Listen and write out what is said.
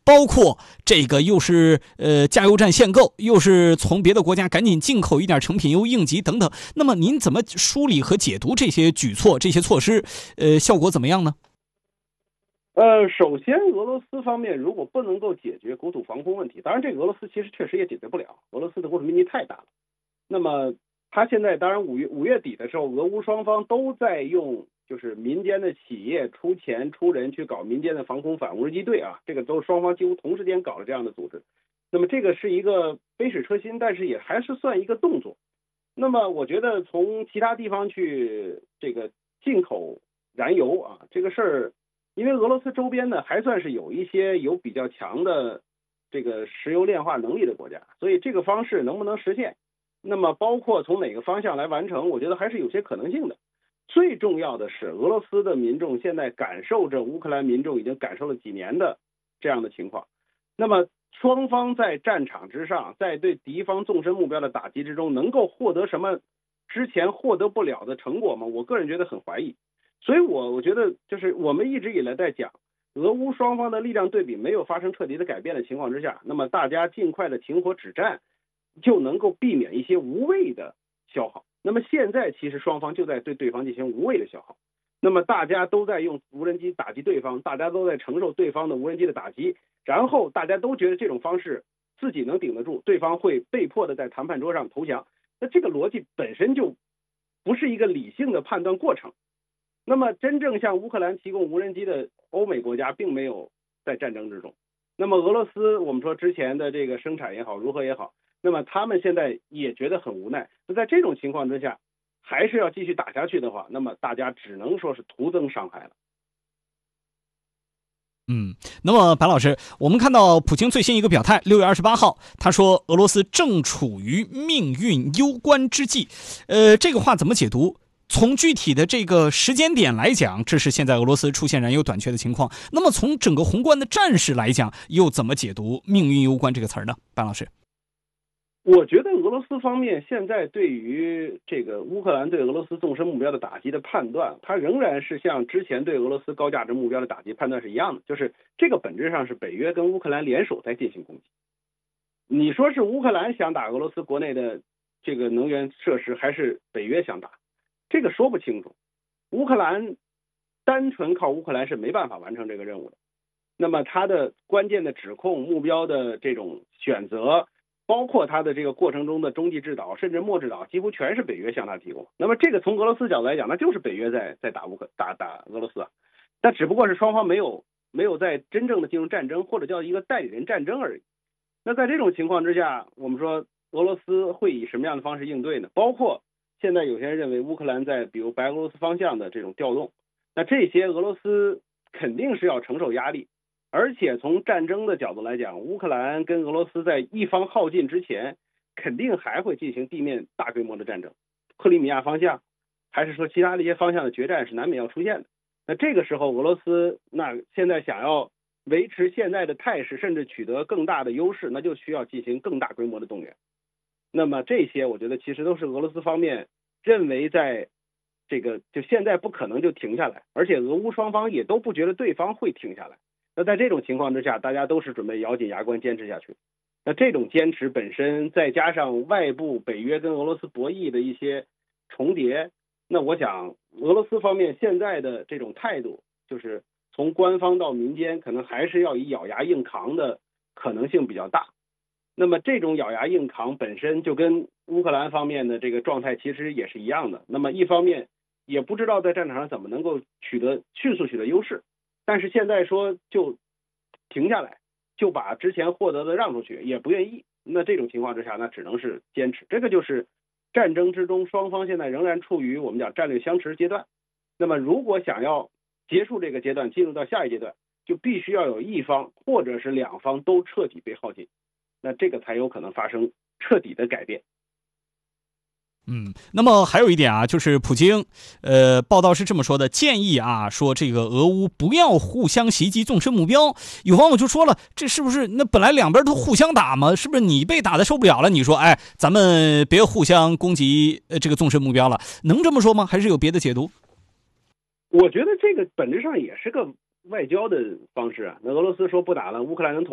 包括这个又是加油站限购，又是从别的国家赶紧进口一点成品油应急等等。那么您怎么梳理和解读这些举措、这些措施？效果怎么样呢？ 首先，俄罗斯方面如果不能够解决国土防空问题，当然这个俄罗斯其实确实也解决不了，俄罗斯的国土面积太大了。那么他现在当然五月底的时候，俄乌双方都在用就是民间的企业出钱出人去搞民间的防空反无人机队啊，这个都双方几乎同时间搞了这样的组织。那么这个是一个杯水车薪，但是也还是算一个动作。那么我觉得从其他地方去这个进口燃油啊，这个事儿，因为俄罗斯周边呢还算是有一些有比较强的这个石油炼化能力的国家，所以这个方式能不能实现，那么包括从哪个方向来完成，我觉得还是有些可能性的。最重要的是，俄罗斯的民众现在感受着乌克兰民众已经感受了几年的这样的情况。那么双方在战场之上，在对敌方纵深目标的打击之中，能够获得什么之前获得不了的成果吗？我个人觉得很怀疑。所以我觉得就是我们一直以来在讲，俄乌双方的力量对比没有发生彻底的改变的情况之下，那么大家尽快的停火止战，就能够避免一些无谓的消耗。那么现在其实双方就在对对方进行无谓的消耗，那么大家都在用无人机打击对方，大家都在承受对方的无人机的打击，然后大家都觉得这种方式自己能顶得住，对方会被迫的在谈判桌上投降。那这个逻辑本身就不是一个理性的判断过程。那么真正向乌克兰提供无人机的欧美国家并没有在战争之中。那么俄罗斯我们说之前的这个生产也好，如何也好，那么他们现在也觉得很无奈。那在这种情况之下，还是要继续打下去的话，那么大家只能说是徒增伤害了。 那么白老师，我们看到普京最新一个表态，6月28号，他说俄罗斯正处于命运攸关之际。这个话怎么解读？从具体的这个时间点来讲，这是现在俄罗斯出现燃油短缺的情况。那么从整个宏观的战事来讲，又怎么解读命运攸关这个词儿呢？白老师， 我觉得俄罗斯方面现在对于这个乌克兰对俄罗斯纵深目标的打击的判断，它仍然是像之前对俄罗斯高价值目标的打击判断是一样的，就是这个本质上是北约跟乌克兰联手在进行攻击。你说是乌克兰想打俄罗斯国内的这个能源设施，还是北约想打，这个说不清楚。乌克兰单纯靠乌克兰是没办法完成这个任务的。那么它的关键的指控目标的这种选择，包括它的这个过程中的中继制导甚至末制导，几乎全是北约向它提供。那么这个从俄罗斯角度来讲，那就是北约在打俄罗斯啊，但只不过是双方没有在真正的进入战争，或者叫一个代理人战争而已。那在这种情况之下，我们说俄罗斯会以什么样的方式应对呢？包括现在有些人认为乌克兰在比如白俄罗斯方向的这种调动，那这些俄罗斯肯定是要承受压力。而且从战争的角度来讲，乌克兰跟俄罗斯在一方耗尽之前，肯定还会进行地面大规模的战争，克里米亚方向，还是说其他的一些方向的决战是难免要出现的。那这个时候俄罗斯那现在想要维持现在的态势，甚至取得更大的优势，那就需要进行更大规模的动员。那么这些我觉得其实都是俄罗斯方面认为在这个就现在不可能就停下来，而且俄乌双方也都不觉得对方会停下来。那在这种情况之下，大家都是准备咬紧牙关坚持下去。那这种坚持本身，再加上外部北约跟俄罗斯博弈的一些重叠，那我想俄罗斯方面现在的这种态度，就是从官方到民间，可能还是要以咬牙硬扛的可能性比较大。那么这种咬牙硬扛本身就跟乌克兰方面的这个状态其实也是一样的。那么一方面也不知道在战场上怎么能够迅速取得优势，但是现在说就停下来，就把之前获得的让出去，也不愿意。那这种情况之下，那只能是坚持。这个就是战争之中双方现在仍然处于我们讲战略相持阶段。那么如果想要结束这个阶段，进入到下一阶段，就必须要有一方或者是两方都彻底被耗尽，那这个才有可能发生彻底的改变。 那么还有一点啊，就是普京，报道是这么说的，建议啊，说这个俄乌不要互相袭击纵深目标。有网友就说了，这是不是那本来两边都互相打吗？是不是你被打的受不了了？你说，哎，咱们别互相攻击这个纵深目标了，能这么说吗？还是有别的解读？ 我觉得这个本质上也是个外交的方式啊。那俄罗斯说不打了，乌克兰能统